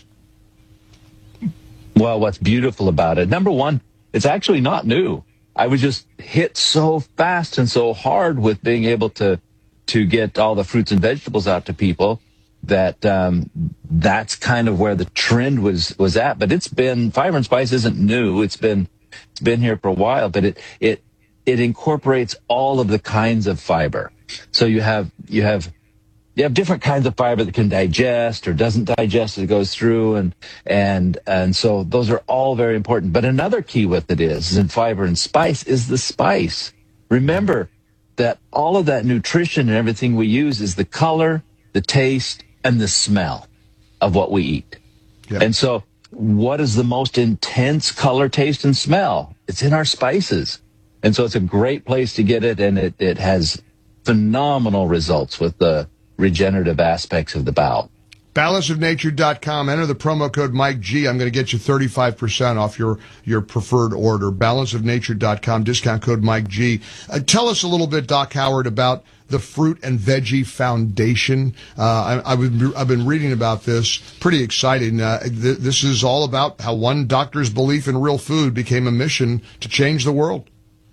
Well, what's beautiful about it, number one, it's actually not new. I was just hit so fast and so hard with being able to get all the fruits and vegetables out to people that that's kind of where the trend was at. But it's been, Fiber and Spice isn't new. It's been here for a while, but it incorporates all of the kinds of fiber. So you have different kinds of fiber that can digest or doesn't digest as it goes through, and so those are all very important. But another key with it is in Fiber and Spice is the spice. Remember that all of that nutrition and everything we use is the color, the taste, and the smell of what we eat. Yep. And so what is the most intense color, taste, and smell? It's in our spices. And so it's a great place to get it, and it has phenomenal results with the regenerative aspects of the bowel. Balanceofnature.com. Enter the promo code Mike G. I'm going to get you 35% off your preferred order. Balanceofnature.com, discount code Mike G. Tell us a little bit, Doc Howard, about the Fruit and Veggie Foundation. I've been reading about this. Pretty exciting. This is all about how one doctor's belief in real food became a mission to change the world.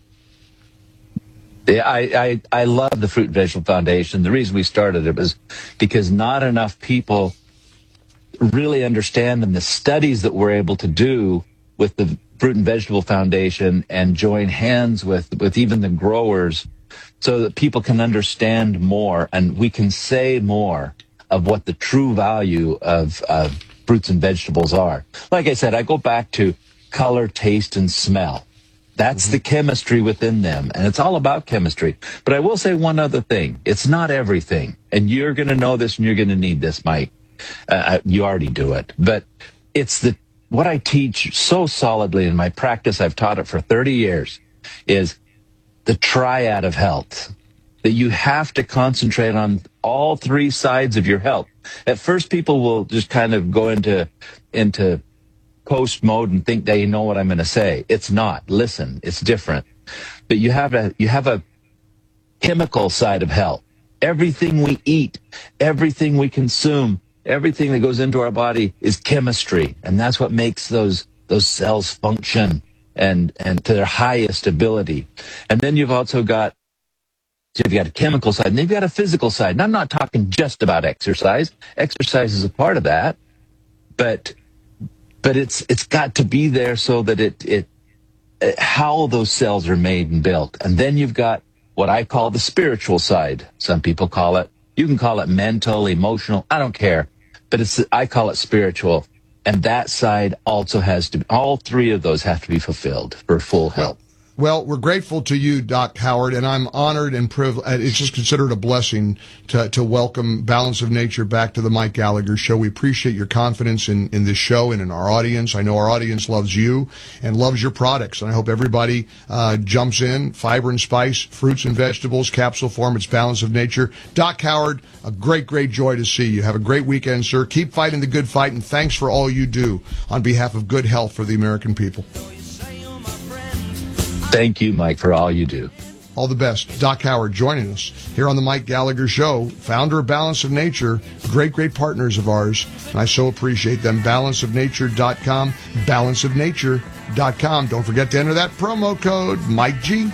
Yeah, I love the Fruit and Vegetable Foundation. The reason we started it was because not enough people really understand, and the studies that we're able to do with the Fruit and Vegetable Foundation and join hands with even the growers so that people can understand more and we can say more of what the true value of fruits and vegetables are. Like I said, I go back to color, taste, and smell. That's the chemistry within them, and it's all about chemistry. But I will say one other thing. It's not everything, and you're going to know this, and you're going to need this, Mike. You already do it. But it's what I teach so solidly in my practice, I've taught it for 30 years, is the triad of health, that you have to concentrate on all three sides of your health. At first, people will just kind of go into coast mode and think they know what I'm going to say. It's not. Listen, it's different. But you have a chemical side of health. Everything we eat, everything we consume, everything that goes into our body is chemistry, and that's what makes those cells function and to their highest ability. And then you've also got a chemical side, and then you've got a physical side. And I'm not talking just about exercise. Exercise is a part of that, but it's got to be there so that it how those cells are made and built. And then you've got what I call the spiritual side. Some people call it, you can call it mental, emotional, I don't care. But I call it spiritual. And that side also has to, all three of those have to be fulfilled for full health. Well, we're grateful to you, Doc Howard, and I'm honored and privileged. It's just considered a blessing to welcome Balance of Nature back to the Mike Gallagher Show. We appreciate your confidence in this show and in our audience. I know our audience loves you and loves your products, and I hope everybody jumps in. Fiber and Spice, fruits and vegetables, capsule form. It's Balance of Nature. Doc Howard, a great joy to see you. Have a great weekend, sir. Keep fighting the good fight, and thanks for all you do on behalf of good health for the American people. Thank you, Mike, for all you do. All the best. Doc Howard joining us here on the Mike Gallagher Show, founder of Balance of Nature, great partners of ours, and I so appreciate them. Balanceofnature.com, balanceofnature.com. Don't forget to enter that promo code, Mike G.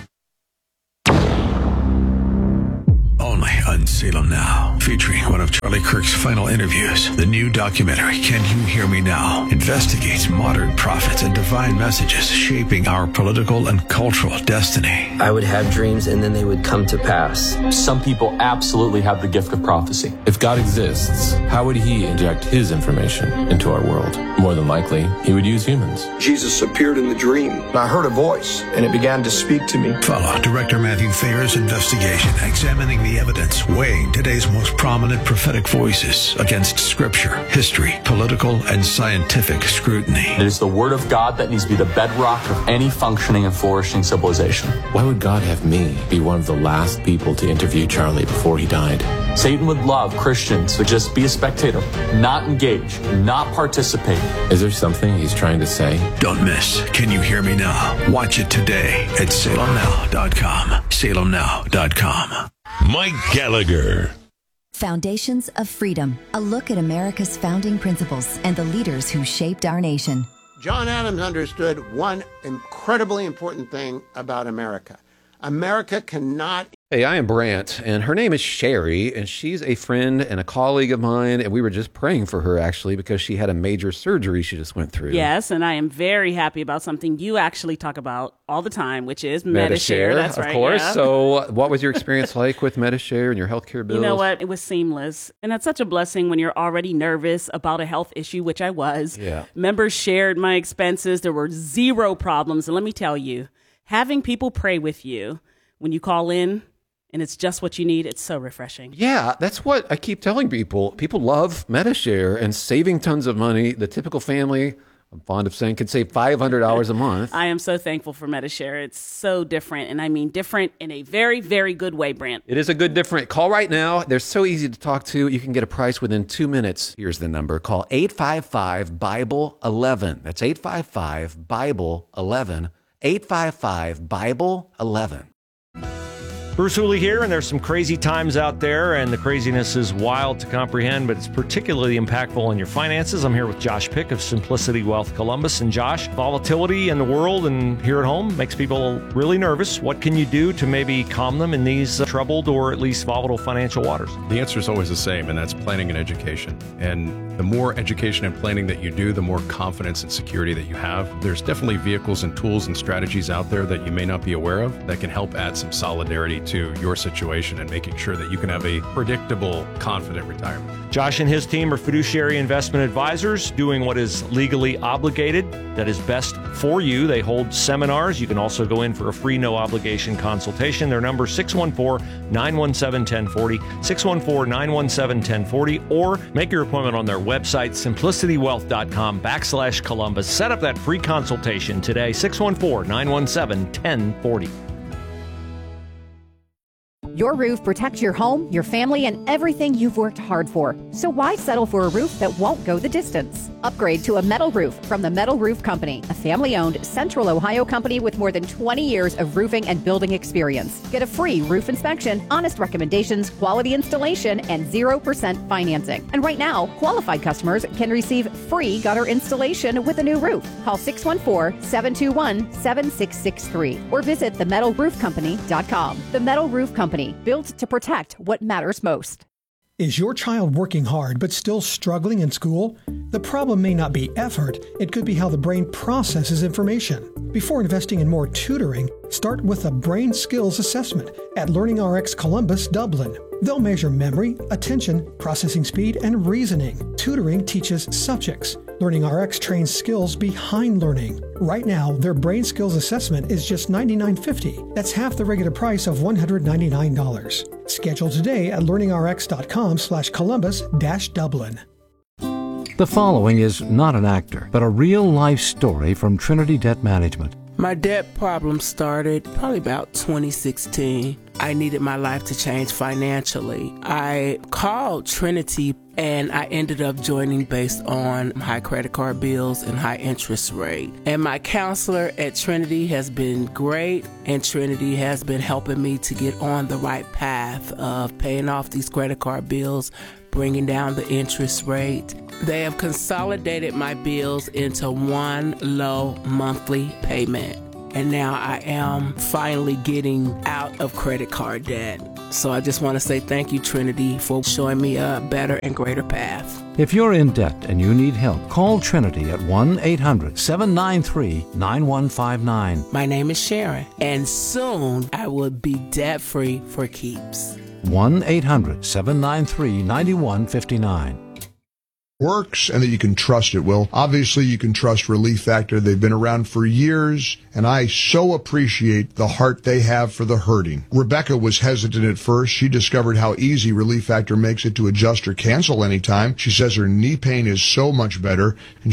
Only on Salem Now, featuring one of Charlie Kirk's final interviews. The new documentary, Can You Hear Me Now?, investigates modern prophets and divine messages shaping our political and cultural destiny. I would have dreams and then they would come to pass. Some people absolutely have the gift of prophecy. If God exists, how would he inject his information into our world? More than likely, he would use humans. Jesus appeared in the dream, and I heard a voice, and it began to speak to me. Follow Director Matthew Thayer's investigation, examining the evidence, weighing today's most prominent prophetic voices against scripture, history, political, and scientific scrutiny. It is the word of God that needs to be the bedrock of any functioning and flourishing civilization. Why would God have me be one of the last people to interview Charlie before he died? Satan would love Christians to just be a spectator, not engage, not participate. Is there something he's trying to say? Don't miss Can You Hear Me Now? Watch it today at salemnow.com. salemnow.com. Mike Gallagher. Foundations of Freedom, a look at America's founding principles and the leaders who shaped our nation. John Adams understood one incredibly important thing about America. America cannot... Hey, I am Brant, and her name is Sherry, and she's a friend and a colleague of mine, and we were just praying for her, actually, because she had a major surgery she just went through. Yes, and I am very happy about something you actually talk about all the time, which is Medi-Share. That's right, of course. Yeah. So what was your experience like with Medi-Share and your healthcare bills? You know what? It was seamless, and that's such a blessing when you're already nervous about a health issue, which I was. Yeah. Members shared my expenses. There were zero problems, and let me tell you, having people pray with you when you call in, and it's just what you need, it's so refreshing. Yeah, that's what I keep telling people. People love Medi-Share and saving tons of money. The typical family, I'm fond of saying, could save $500 a month. I am so thankful for Medi-Share. It's so different, and I mean different in a very, very good way, Brant. It is a good different. Call right now. They're so easy to talk to. You can get a price within 2 minutes. Here's the number. Call 855-BIBLE-11. That's 855-BIBLE-11. 855-BIBLE-11. Bruce Hooley here, and there's some crazy times out there, and the craziness is wild to comprehend, but it's particularly impactful in your finances. I'm here with Josh Pick of Simplicity Wealth Columbus. And Josh, volatility in the world and here at home makes people really nervous. What can you do to maybe calm them in these troubled or at least volatile financial waters? The answer is always the same, and that's planning and education. And the more education and planning that you do, the more confidence and security that you have. There's definitely vehicles and tools and strategies out there that you may not be aware of that can help add some solidarity to your situation and making sure that you can have a predictable, confident retirement. Josh and his team are fiduciary investment advisors doing what is legally obligated, that is best for you. They hold seminars. You can also go in for a free, no-obligation consultation. Their number is 614-917-1040, 614-917-1040, or make your appointment on their website, simplicitywealth.com/Columbus. Set up that free consultation today, 614-917-1040. Your roof protects your home, your family, and everything you've worked hard for. So why settle for a roof that won't go the distance? Upgrade to a metal roof from the Metal Roof Company, a family-owned Central Ohio company with more than 20 years of roofing and building experience. Get a free roof inspection, honest recommendations, quality installation, and 0% financing. And right now, qualified customers can receive free gutter installation with a new roof. Call 614-721-7663 or visit themetalroofcompany.com. The Metal Roof Company, built to protect what matters most. Is your child working hard but still struggling in school? The problem may not be effort, it could be how the brain processes information. Before investing in more tutoring, start with a brain skills assessment at LearningRx Columbus, Dublin. They'll measure memory, attention, processing speed, and reasoning. Tutoring teaches subjects. Learning RX trains skills behind learning. Right now, their brain skills assessment is just $99.50. That's half the regular price of $199. Schedule today at learningrx.com/Columbus-Dublin. The following is not an actor, but a real-life story from Trinity Debt Management. My debt problem started probably about 2016. I needed my life to change financially. I called Trinity and I ended up joining based on high credit card bills and high interest rate. And my counselor at Trinity has been great, and Trinity has been helping me to get on the right path of paying off these credit card bills, bringing down the interest rate. They have consolidated my bills into one low monthly payment. And now I am finally getting out of credit card debt. So I just want to say thank you, Trinity, for showing me a better and greater path. If you're in debt and you need help, call Trinity at 1-800-793-9159. My name is Sharon, and soon I will be debt-free for keeps. 1-800-793-9159. Works and that you can trust it. Well, obviously you can trust Relief Factor. They've been around for years, and I so appreciate the heart they have for the hurting. Rebecca was hesitant at first. She discovered how easy Relief Factor makes it to adjust or cancel anytime. She says her knee pain is so much better, and